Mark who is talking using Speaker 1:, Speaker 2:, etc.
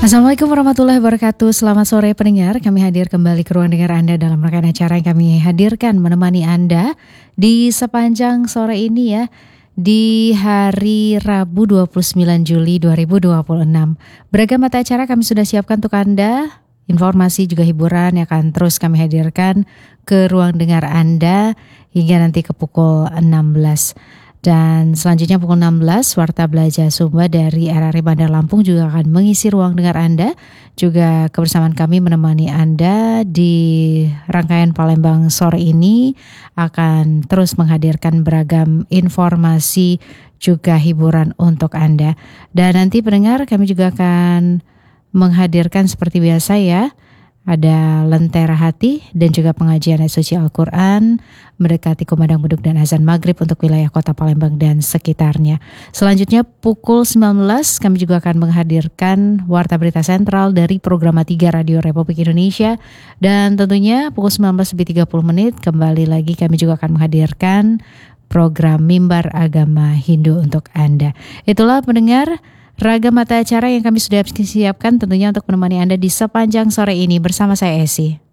Speaker 1: Assalamualaikum warahmatullahi wabarakatuh. Selamat sore pendengar. Kami hadir kembali ke ruang dengar Anda dalam rangkaian acara yang kami hadirkan menemani Anda di sepanjang sore ini ya. Di hari Rabu 29 Juli 2026. Beragam mata acara kami sudah siapkan untuk Anda. Informasi juga hiburan yang akan terus kami hadirkan ke ruang dengar Anda hingga nanti ke pukul 16. Dan selanjutnya pukul 16, Warta Belajar Sumba dari RRI Bandar Lampung juga akan mengisi ruang dengar Anda. Juga kebersamaan kami menemani Anda di rangkaian Palembang sore ini akan terus menghadirkan beragam informasi juga hiburan untuk Anda. Dan nanti pendengar kami juga akan menghadirkan seperti biasa ya. Ada Lentera Hati dan juga pengajian ayat suci Al-Quran mendekati kumandang beduk dan azan maghrib untuk wilayah kota Palembang dan sekitarnya. Selanjutnya pukul 19 kami juga akan menghadirkan Warta Berita Sentral dari Program 3 Radio Republik Indonesia. Dan tentunya pukul 19.30 kembali lagi kami juga akan menghadirkan program Mimbar Agama Hindu untuk Anda. Itulah pendengar ragam mata acara yang kami sudah siapkan tentunya untuk menemani Anda di sepanjang sore ini bersama saya Esi.